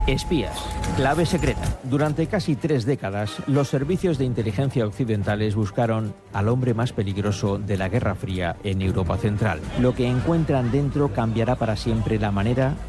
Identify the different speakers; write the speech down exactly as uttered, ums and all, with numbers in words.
Speaker 1: Espías. Clave secreta. Durante casi tres décadas, los servicios de inteligencia occidentales buscaron al hombre más peligroso de la Guerra Fría en Europa Central. Lo que encuentran dentro cambiará para siempre la manera